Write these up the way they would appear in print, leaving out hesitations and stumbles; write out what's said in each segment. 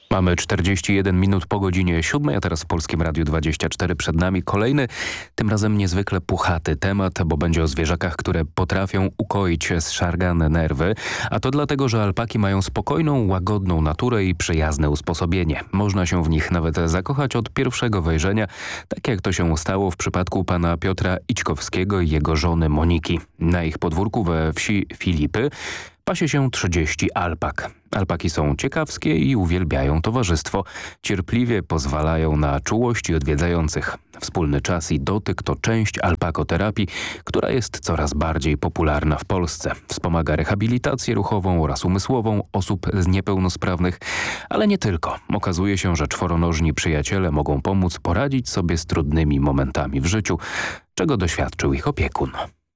Mamy 41 minut po godzinie 7, a teraz w Polskim Radiu 24 przed nami kolejny, tym razem niezwykle puchaty temat, bo będzie o zwierzakach, które potrafią ukoić zszargane nerwy, a to dlatego, że alpaki mają spokojną, łagodną naturę i przyjazne usposobienie. Można się w nich nawet zakochać od pierwszego wejrzenia, tak jak to się stało w przypadku pana Piotra Ićkowskiego i jego żony Moniki. Na ich podwórku we wsi Filipy pasie się 30 alpak. Alpaki są ciekawskie i uwielbiają towarzystwo. Cierpliwie pozwalają na czułość odwiedzających. Wspólny czas i dotyk to część alpakoterapii, która jest coraz bardziej popularna w Polsce. Wspomaga rehabilitację ruchową oraz umysłową osób niepełnosprawnych, ale nie tylko. Okazuje się, że czworonożni przyjaciele mogą pomóc poradzić sobie z trudnymi momentami w życiu, czego doświadczył ich opiekun.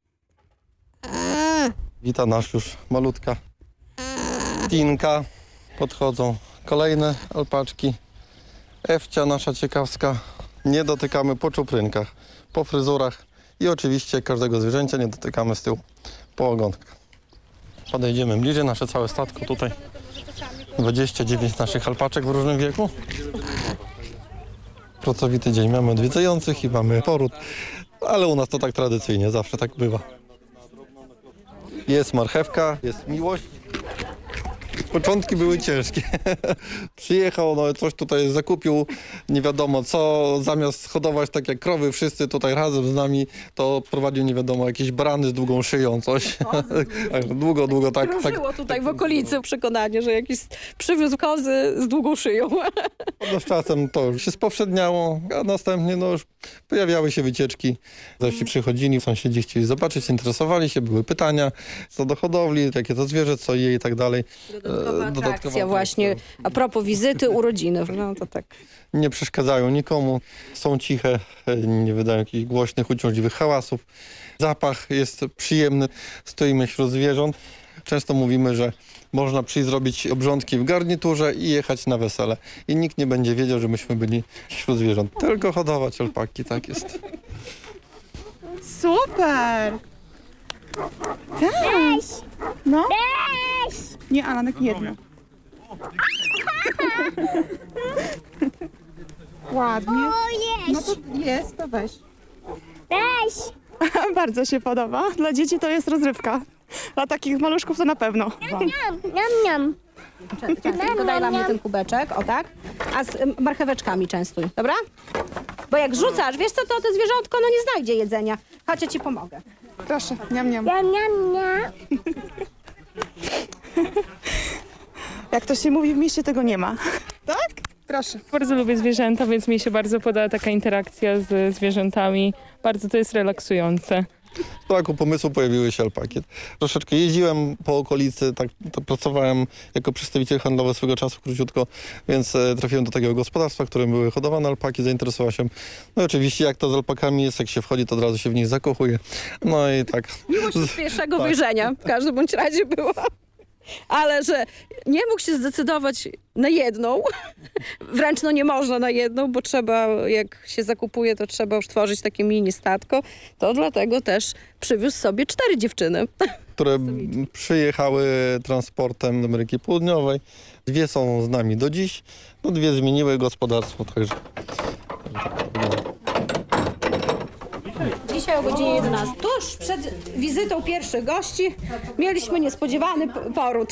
Wita nas już malutka Tinka. Podchodzą kolejne alpaczki. Ewcia nasza ciekawska. Nie dotykamy po czuprynkach, po fryzurach i oczywiście każdego zwierzęcia nie dotykamy z tyłu po ogonkach. Podejdziemy bliżej, nasze całe statko tutaj. 29 naszych alpaczek w różnym wieku. Pracowity dzień, mamy odwiedzających i mamy poród, ale u nas to tak tradycyjnie, zawsze tak bywa. Jest marchewka, jest miłość. Początki były ciężkie. Przyjechał, coś tutaj zakupił, nie wiadomo co, zamiast hodować tak jak krowy, wszyscy tutaj razem z nami, to prowadził nie wiadomo jakieś barany z długą szyją, coś. Długo tak. Krążyło tutaj w okolicy przekonanie, że jakiś przywiózł kozy z długą szyją. No, z czasem to już się spowszedniało, a następnie już pojawiały się wycieczki. Zawsze przychodzili, sąsiedzi chcieli zobaczyć, interesowali się, były pytania co do hodowli, jakie to zwierzę, co je i tak dalej. Dodatkowa atrakcja właśnie, a propos wizyty, urodziny, no to tak. Nie przeszkadzają nikomu, są ciche, nie wydają jakichś głośnych, uciążliwych hałasów. Zapach jest przyjemny, stoimy wśród zwierząt. Często mówimy, że można przyjść zrobić obrządki w garniturze i jechać na wesele. I nikt nie będzie wiedział, że myśmy byli wśród zwierząt. Tylko hodować alpaki, tak jest. Super! Weź! No? Weź! Nie, Alanek, jedno. Ładnie. No to jest, to weź. Weź! Bardzo się podoba. Dla dzieci to jest rozrywka. Dla takich maluszków to na pewno. Niam. Często daj dla mnie ten kubeczek, o tak, a z marcheweczkami częstuj, dobra? Bo jak rzucasz, wiesz co, to zwierzątko nie znajdzie jedzenia. Chodź, ja ci pomogę. Proszę, niam. Niam. Jak to się mówi, w mieście tego nie ma. Tak? Proszę. Bardzo lubię zwierzęta, więc mi się bardzo podoba taka interakcja z zwierzętami. Bardzo to jest relaksujące. Z braku pomysłu pojawiły się alpaki. Troszeczkę jeździłem po okolicy, tak pracowałem jako przedstawiciel handlowy swego czasu króciutko, więc trafiłem do takiego gospodarstwa, w którym były hodowane alpaki, zainteresowałem się. No i oczywiście jak to z alpakami jest, jak się wchodzi, to od razu się w nich zakochuje. No i tak. Miłość z pierwszego wyjrzenia, w każdym bądź razie była. Ale że nie mógł się zdecydować na jedną, wręcz nie można na jedną, bo trzeba, jak się zakupuje, to trzeba już tworzyć takie mini statko, to dlatego też przywiózł sobie 4 dziewczyny. Które przyjechały transportem do Ameryki Południowej. 2 są z nami do dziś, 2 zmieniły gospodarstwo, także... Dzisiaj o godzinie 11. Tuż przed wizytą pierwszych gości mieliśmy niespodziewany poród.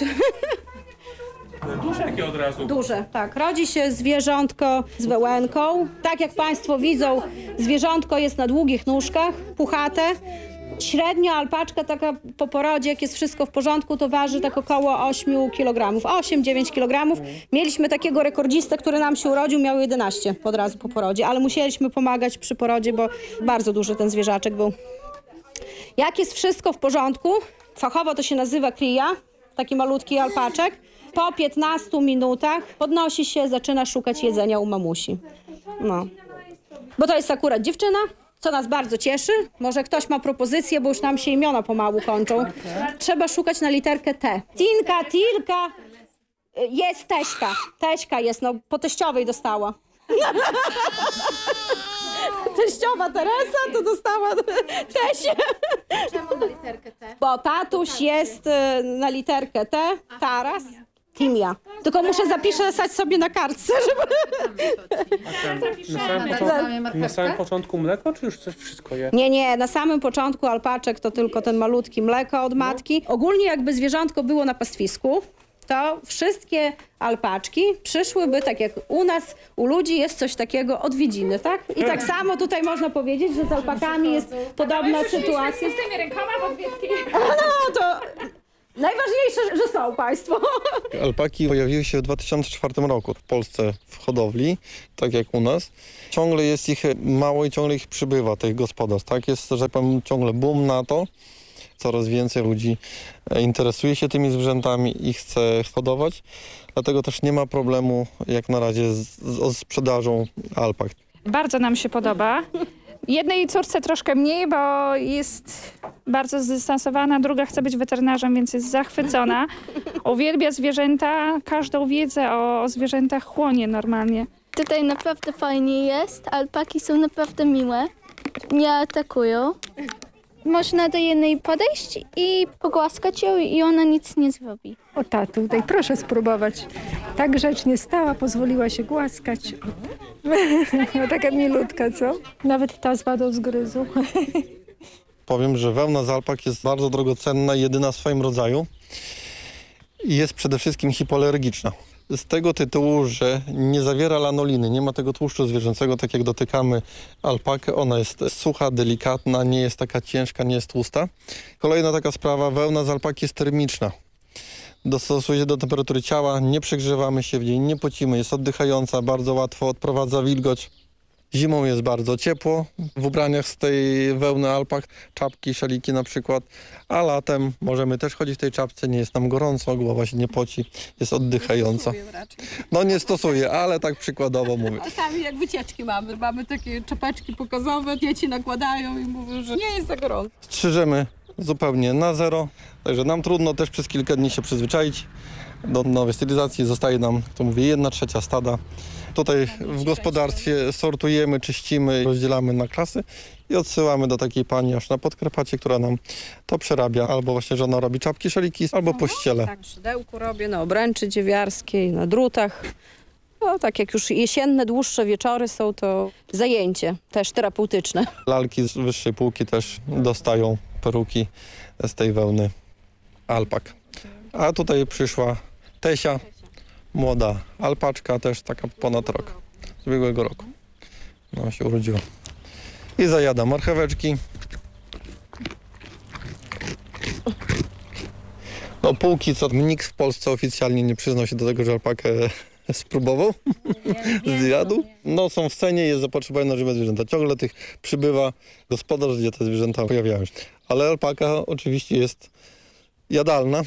Duże jakie od razu? Duże, tak. Rodzi się zwierzątko z wełenką. Tak jak Państwo widzą, zwierzątko jest na długich nóżkach, puchate. Średnio alpaczka taka po porodzie, jak jest wszystko w porządku, to waży tak około 8 kg, 8-9 kg. Mieliśmy takiego rekordzistę, który nam się urodził, miał 11 od razu po porodzie, ale musieliśmy pomagać przy porodzie, bo bardzo duży ten zwierzaczek był. Jak jest wszystko w porządku, fachowo to się nazywa cria, taki malutki alpaczek, po 15 minutach podnosi się, zaczyna szukać jedzenia u mamusi. No. Bo to jest akurat dziewczyna, co nas bardzo cieszy. Może ktoś ma propozycję, bo już nam się imiona pomału kończą. Trzeba szukać na literkę T. Tinka, Tilka, jest Teśka. Teśka jest, po teściowej dostała. Teściowa Teresa to dostała Tesię. Czemu na literkę T? Bo tatuś jest na literkę T, Taras. Timia. Tylko muszę zapisać sobie na kartce, żeby... Na samym początku mleko, czy już coś wszystko je? Nie, na samym początku alpaczek to tylko ten malutki mleko od matki. Ogólnie jakby zwierzątko było na pastwisku, to wszystkie alpaczki przyszłyby, tak jak u nas, u ludzi jest coś takiego, odwiedziny, tak? I tak samo tutaj można powiedzieć, że z alpakami jest podobna sytuacja. Z tymi rękoma w odwiedki. No to najważniejsze, że są państwo. Alpaki pojawiły się w 2004 roku w Polsce w hodowli, tak jak u nas. Ciągle jest ich mało i ciągle ich przybywa, tych gospodarstw. Tak jest, że powiem, ciągle boom na to. Coraz więcej ludzi interesuje się tymi zwierzętami i chce hodować. Dlatego też nie ma problemu jak na razie z sprzedażą alpak. Bardzo nam się podoba. Jednej córce troszkę mniej, bo jest bardzo zdystansowana, druga chce być weterynarzem, więc jest zachwycona. Uwielbia zwierzęta, każdą wiedzę o zwierzętach chłonie normalnie. Tutaj naprawdę fajnie jest. Alpaki są naprawdę miłe. Nie atakują. Można do jednej podejść i pogłaskać ją i ona nic nie zrobi. O tatu, tutaj proszę spróbować. Tak grzecznie stała, pozwoliła się głaskać. No, taka milutka, co? Nawet ta z wadą zgryzu. Powiem, że wełna z alpak jest bardzo drogocenna i jedyna w swoim rodzaju. I jest przede wszystkim hipoalergiczna. Z tego tytułu, że nie zawiera lanoliny, nie ma tego tłuszczu zwierzęcego, tak jak dotykamy alpakę. Ona jest sucha, delikatna, nie jest taka ciężka, nie jest tłusta. Kolejna taka sprawa, wełna z alpaki jest termiczna. Dostosuje się do temperatury ciała, nie przegrzewamy się w niej, nie pocimy, jest oddychająca, bardzo łatwo odprowadza wilgoć. Zimą jest bardzo ciepło w ubraniach z tej wełny alpak, czapki, szaliki na przykład, a latem możemy też chodzić w tej czapce, nie jest nam gorąco, głowa się nie poci, jest oddychająca. No nie stosuje, ale tak przykładowo mówię. Czasami jak wycieczki mamy takie czapeczki pokazowe, dzieci nakładają i mówią, że nie jest za gorąco. Strzyżemy zupełnie na zero, także nam trudno też przez kilka dni się przyzwyczaić do nowej stylizacji. Zostaje nam, to mówię, 1/3 stada. Tutaj w gospodarstwie sortujemy, czyścimy, rozdzielamy na klasy i odsyłamy do takiej pani aż na Podkarpacie, która nam to przerabia. Albo właśnie żona robi czapki, szaliki, albo pościele. Tak, szydełku robię na obręczy dziewiarskiej, na drutach. No, tak jak już jesienne, dłuższe wieczory są, to zajęcie też terapeutyczne. Lalki z wyższej półki też dostają peruki z tej wełny alpak. A tutaj przyszła Tesia, młoda alpaczka, też taka ponad rok, z ubiegłego roku. No, się urodziła. I zajada marcheweczki. No póki co nikt w Polsce oficjalnie nie przyznał się do tego, że alpakę spróbował, zjadł. No są w cenie, jest zapotrzebowanie na żywe zwierzęta. Ciągle tych przybywa gospodarstw, gdzie te zwierzęta pojawiają się. Ale alpaka oczywiście jest jadalna.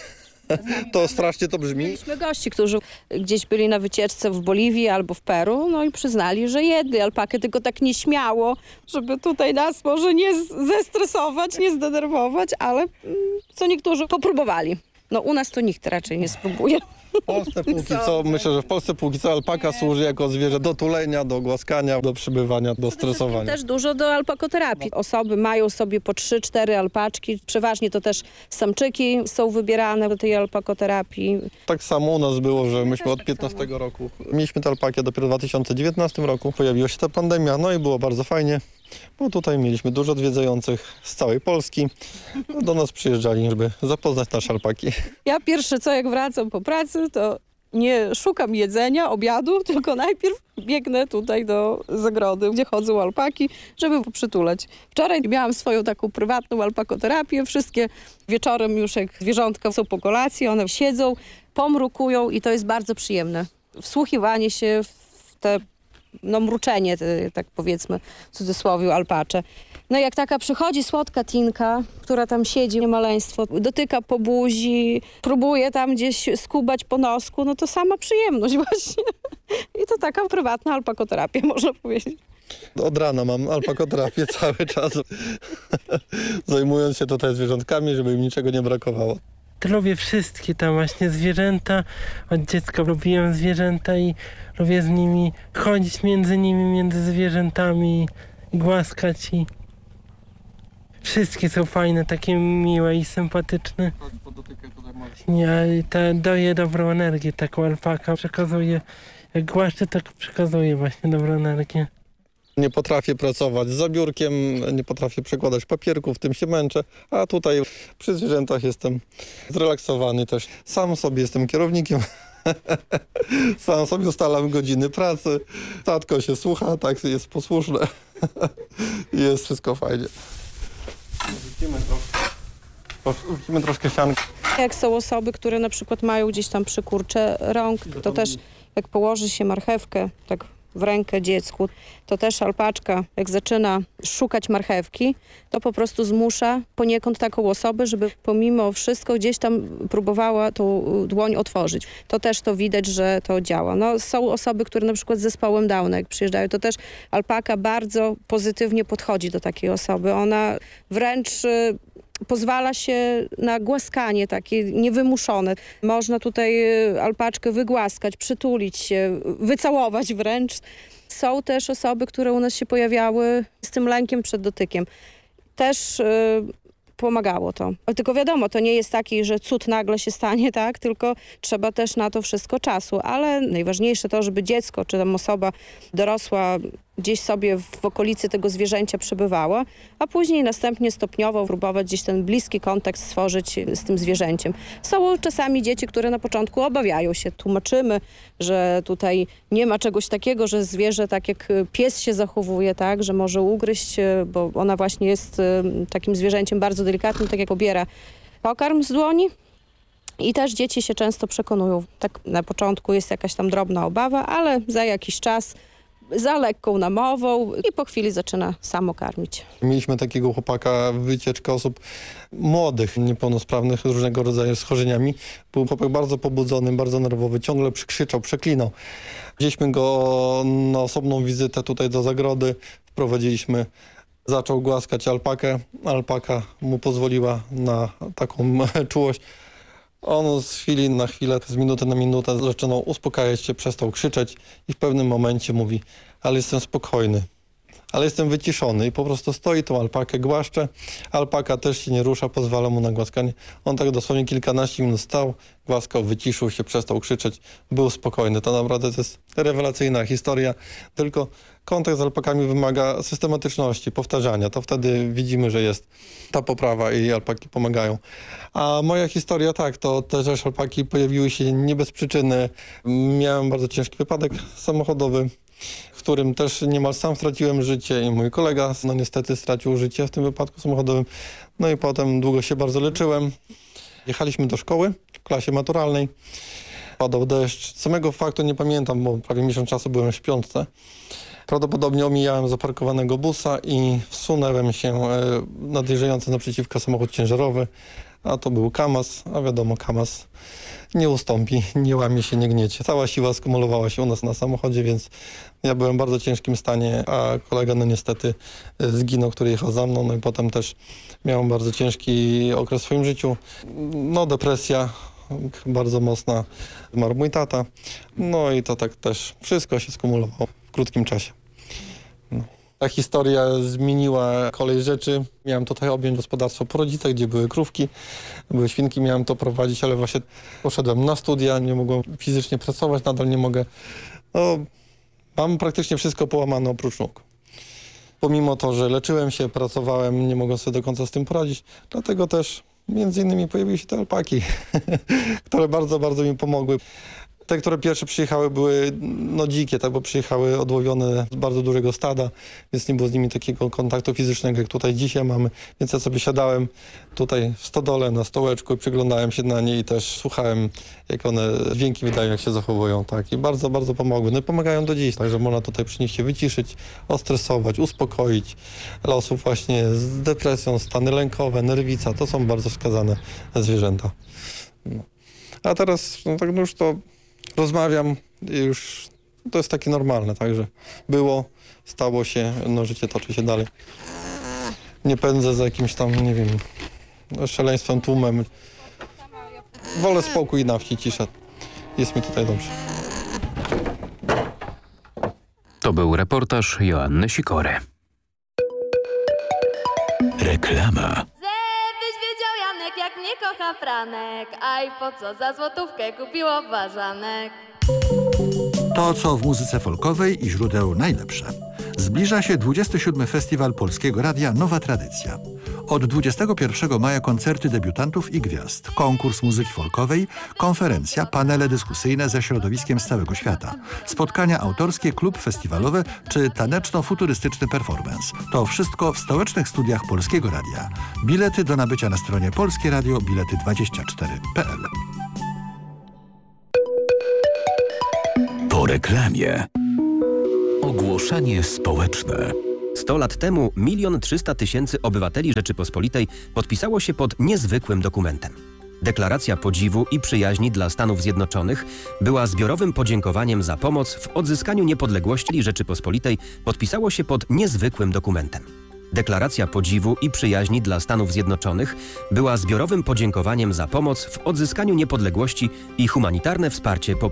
To strasznie to brzmi. Mieliśmy gości, którzy gdzieś byli na wycieczce w Boliwii albo w Peru, no i przyznali, że jedli alpakę, tylko tak nieśmiało, żeby tutaj nas może nie zestresować, nie zdenerwować, ale co niektórzy popróbowali. No u nas to nikt raczej nie spróbuje. W Polsce póki co, myślę, że w Polsce póki co alpaka służy jako zwierzę do tulenia, do głaskania, do przybywania, do stresowania. Też dużo do alpakoterapii. Osoby mają sobie po 3-4 alpaczki, przeważnie to też samczyki są wybierane do tej alpakoterapii. Tak samo u nas było, że myśmy od 15 roku mieliśmy tę alpakę, dopiero w 2019 roku pojawiła się ta pandemia, no i było bardzo fajnie. Bo tutaj mieliśmy dużo odwiedzających z całej Polski. Do nas przyjeżdżali, żeby zapoznać nasze alpaki. Ja pierwsze co, jak wracam po pracy, to nie szukam jedzenia, obiadu, tylko najpierw biegnę tutaj do zagrody, gdzie chodzą alpaki, żeby przytulać. Wczoraj miałam swoją taką prywatną alpakoterapię. Wszystkie wieczorem już jak zwierzątka są po kolacji, one siedzą, pomrukują i to jest bardzo przyjemne. Wsłuchiwanie się w te mruczenie, tak powiedzmy w cudzysłowie, alpacze. No jak taka przychodzi słodka Tinka, która tam siedzi, maleństwo, dotyka po buzi, próbuje tam gdzieś skubać po nosku, no to sama przyjemność właśnie. I to taka prywatna alpakoterapia, można powiedzieć. Od rana mam alpakoterapię cały czas, zajmując się tutaj zwierzątkami, żeby im niczego nie brakowało. Lubię wszystkie tam właśnie zwierzęta. Od dziecka lubiłem zwierzęta i lubię z nimi chodzić między zwierzętami, głaskać i Wszystkie są fajne, takie miłe i sympatyczne. Daje dobrą energię, taką alpaka przekazuje. Jak głaszczę, tak przekazuje właśnie dobrą energię. Nie potrafię pracować za biurkiem, nie potrafię przekładać papierków, tym się męczę, a tutaj przy zwierzętach jestem zrelaksowany też. Sam sobie jestem kierownikiem, sam sobie ustalam godziny pracy, tatko się słucha, tak jest posłuszne, jest wszystko fajnie. Wrzucimy troszkę sianki. Jak są osoby, które na przykład mają gdzieś tam przykurcze rąk, to też jak położy się marchewkę tak w rękę dziecku, to też alpaczka, jak zaczyna szukać marchewki, to po prostu zmusza poniekąd taką osobę, żeby pomimo wszystko gdzieś tam próbowała tą dłoń otworzyć. To też to widać, że to działa. No, są osoby, które na przykład z zespołem Downa, jak przyjeżdżają, to też alpaka bardzo pozytywnie podchodzi do takiej osoby. Ona wręcz pozwala się na głaskanie takie niewymuszone. Można tutaj alpaczkę wygłaskać, przytulić się, wycałować wręcz. Są też osoby, które u nas się pojawiały z tym lękiem przed dotykiem. Też pomagało to. Ale tylko wiadomo, to nie jest taki, że cud nagle się stanie, tak? Tylko trzeba też na to wszystko czasu. Ale najważniejsze to, żeby dziecko czy tam osoba dorosła gdzieś sobie w okolicy tego zwierzęcia przebywała, a później następnie stopniowo próbować gdzieś ten bliski kontakt stworzyć z tym zwierzęciem. Są czasami dzieci, które na początku obawiają się. Tłumaczymy, że tutaj nie ma czegoś takiego, że zwierzę tak jak pies się zachowuje, tak, że może ugryźć, bo ona właśnie jest takim zwierzęciem bardzo delikatnym, tak jak pobiera pokarm z dłoni. I też dzieci się często przekonują. Tak na początku jest jakaś tam drobna obawa, ale za jakiś czas za lekką namową i po chwili zaczyna samo karmić. Mieliśmy takiego chłopaka, wycieczkę osób młodych, niepełnosprawnych z różnego rodzaju schorzeniami. Był chłopak bardzo pobudzony, bardzo nerwowy, ciągle przykrzyczał, przeklinał. Wzięliśmy go na osobną wizytę tutaj do zagrody, wprowadziliśmy. Zaczął głaskać alpakę, alpaka mu pozwoliła na taką czułość. On z chwili na chwilę, z minuty na minutę zaczynał uspokajać się, przestał krzyczeć i w pewnym momencie mówi: ale jestem spokojny, ale jestem wyciszony i po prostu stoi tą alpakę, głaszcze. Alpaka też się nie rusza, pozwala mu na głaskanie. On tak dosłownie kilkanaście minut stał, głaskał, wyciszył się, przestał krzyczeć, był spokojny. To naprawdę to jest rewelacyjna historia, tylko kontakt z alpakami wymaga systematyczności, powtarzania. To wtedy widzimy, że jest ta poprawa i alpaki pomagają. A moja historia tak, to też alpaki pojawiły się nie bez przyczyny. Miałem bardzo ciężki wypadek samochodowy, w którym też niemal sam straciłem życie i mój kolega niestety stracił życie w tym wypadku samochodowym. No i potem długo się bardzo leczyłem. Jechaliśmy do szkoły w klasie maturalnej. Padał deszcz. Samego faktu nie pamiętam, bo prawie miesiąc czasu byłem w śpiączce. Prawdopodobnie omijałem zaparkowanego busa i wsunąłem się nadjeżdżający naprzeciwko samochód ciężarowy, a to był KAMAZ, a wiadomo, KAMAZ nie ustąpi, nie łamie się, nie gniecie. Cała siła skumulowała się u nas na samochodzie, więc ja byłem w bardzo ciężkim stanie, a kolega niestety zginął, który jechał za mną. No i potem też miałem bardzo ciężki okres w swoim życiu. No depresja bardzo mocna, zmarł mój tata. No i to tak też wszystko się skumulowało w krótkim czasie. No. Ta historia zmieniła kolej rzeczy. Miałem tutaj objąć gospodarstwo po rodzicach, gdzie były krówki, były świnki, miałem to prowadzić, ale właśnie poszedłem na studia, nie mogłem fizycznie pracować, nadal nie mogę. No, mam praktycznie wszystko połamane oprócz nóg. Pomimo to, że leczyłem się, pracowałem, nie mogłem sobie do końca z tym poradzić, dlatego też między innymi pojawiły się te alpaki, które bardzo, bardzo mi pomogły. Te, które pierwsze przyjechały, były dzikie, tak, bo przyjechały odłowione z bardzo dużego stada, więc nie było z nimi takiego kontaktu fizycznego, jak tutaj dzisiaj mamy. Więc ja sobie siadałem tutaj w stodole na stołeczku i przyglądałem się na nie i też słuchałem, jak one dźwięki wydają, jak się zachowują. Tak. I bardzo, bardzo pomogły. No i pomagają do dziś, także można tutaj przy nich się wyciszyć, ostresować, uspokoić. Dla osób właśnie z depresją, stany lękowe, nerwica, to są bardzo wskazane zwierzęta. No. A teraz tak już to rozmawiam i już to jest takie normalne, także było, stało się, życie toczy się dalej. Nie pędzę za jakimś tam, nie wiem, szaleństwem, tłumem. Wolę spokój na wsi, ciszę. Jest mi tutaj dobrze. To był reportaż Joanny Sikory. Reklama. Żebyś wiedział, Janek, jak mnie kocha Franek. Aj, po co za złotówkę kupiło ważanek? To, co w muzyce folkowej i źródeł najlepsze. Zbliża się 27. Festiwal Polskiego Radia Nowa Tradycja. Od 21 maja koncerty debiutantów i gwiazd, konkurs muzyki folkowej, konferencja, panele dyskusyjne ze środowiskiem z całego świata, spotkania autorskie, klub festiwalowy czy taneczno-futurystyczny performance. To wszystko w stołecznych studiach Polskiego Radia. Bilety do nabycia na stronie polskieradio-bilety24.pl. Po reklamie. Ogłoszenie społeczne. 100 lat temu 1 300 000 obywateli Rzeczypospolitej podpisało się pod niezwykłym dokumentem. Deklaracja podziwu i przyjaźni dla Stanów Zjednoczonych była zbiorowym podziękowaniem za pomoc w odzyskaniu niepodległości Rzeczypospolitej podpisało się pod niezwykłym dokumentem. Deklaracja podziwu i przyjaźni dla Stanów Zjednoczonych była zbiorowym podziękowaniem za pomoc w odzyskaniu niepodległości i humanitarne wsparcie po